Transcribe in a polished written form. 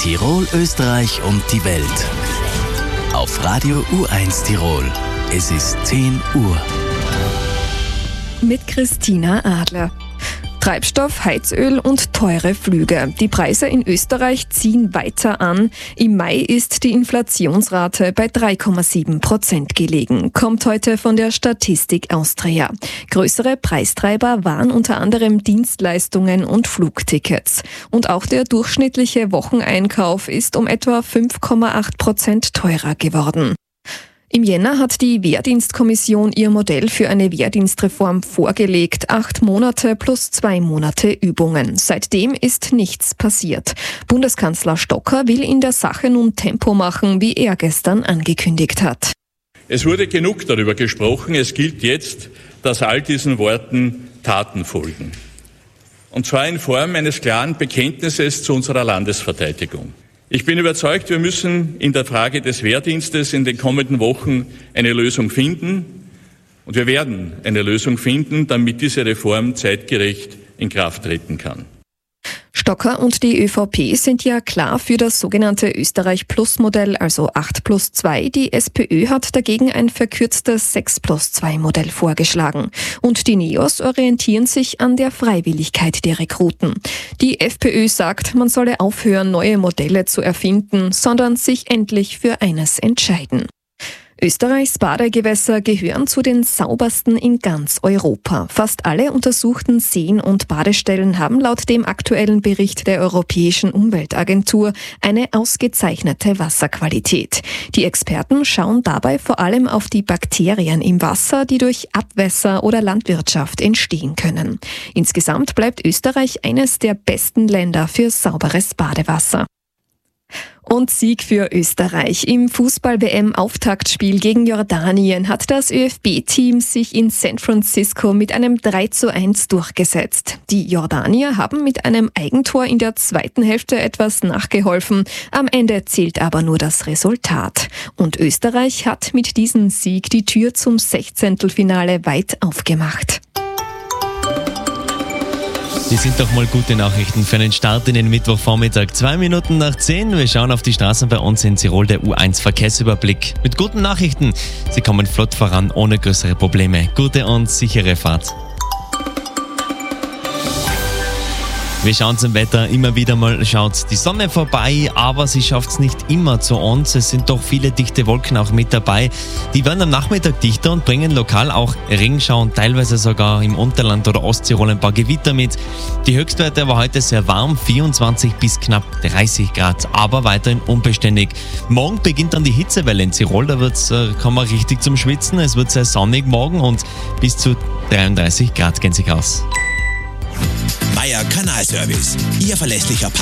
Tirol, Österreich und die Welt. Auf Radio U1 Tirol. Es ist 10 Uhr. Mit Christina Adler. Treibstoff, Heizöl und teure Flüge. Die Preise in Österreich ziehen weiter an. Im Mai ist die Inflationsrate bei 3,7% gelegen, kommt heute von der Statistik Austria. Größere Preistreiber waren unter anderem Dienstleistungen und Flugtickets. Und auch der durchschnittliche Wocheneinkauf ist um etwa 5,8% teurer geworden. Im Jänner hat die Wehrdienstkommission ihr Modell für eine Wehrdienstreform vorgelegt. 8 Monate plus 2 Monate Übungen. Seitdem ist nichts passiert. Bundeskanzler Stocker will in der Sache nun Tempo machen, wie er gestern angekündigt hat. Es wurde genug darüber gesprochen. Es gilt jetzt, dass all diesen Worten Taten folgen. Und zwar in Form eines klaren Bekenntnisses zu unserer Landesverteidigung. Ich bin überzeugt, wir müssen in der Frage des Wehrdienstes in den kommenden Wochen eine Lösung finden. Und wir werden eine Lösung finden, damit diese Reform zeitgerecht in Kraft treten kann. Stocker und die ÖVP sind ja klar für das sogenannte Österreich-Plus-Modell, also 8+2. Die SPÖ hat dagegen ein verkürztes 6+2-Modell vorgeschlagen. Und die NEOS orientieren sich an der Freiwilligkeit der Rekruten. Die FPÖ sagt, man solle aufhören, neue Modelle zu erfinden, sondern sich endlich für eines entscheiden. Österreichs Badegewässer gehören zu den saubersten in ganz Europa. Fast alle untersuchten Seen und Badestellen haben laut dem aktuellen Bericht der Europäischen Umweltagentur eine ausgezeichnete Wasserqualität. Die Experten schauen dabei vor allem auf die Bakterien im Wasser, die durch Abwässer oder Landwirtschaft entstehen können. Insgesamt bleibt Österreich eines der besten Länder für sauberes Badewasser. Und Sieg für Österreich. Im Fußball-WM-Auftaktspiel gegen Jordanien hat das ÖFB-Team sich in San Francisco mit einem 3:1 durchgesetzt. Die Jordanier haben mit einem Eigentor in der zweiten Hälfte etwas nachgeholfen. Am Ende zählt aber nur das Resultat. Und Österreich hat mit diesem Sieg die Tür zum 16. weit aufgemacht. Das sind doch mal gute Nachrichten für einen Start in den Mittwochvormittag. 2 Minuten nach 10. Wir schauen auf die Straßen bei uns in Tirol, der U1 Verkehrsüberblick. Mit guten Nachrichten. Sie kommen flott voran, ohne größere Probleme. Gute und sichere Fahrt. Wir schauen zum Wetter, immer wieder mal schaut die Sonne vorbei, aber sie schafft es nicht immer zu uns. Es sind doch viele dichte Wolken auch mit dabei. Die werden am Nachmittag dichter und bringen lokal auch Regenschau und teilweise sogar im Unterland oder Osttirol ein paar Gewitter mit. Die Höchstwerte war heute sehr warm, 24 bis knapp 30 Grad, aber weiterhin unbeständig. Morgen beginnt dann die Hitzewelle in Tirol, da kann man richtig zum Schwitzen. Es wird sehr sonnig morgen und bis zu 33 Grad gehen sich aus. Meier Kanalservice, Ihr verlässlicher Partner.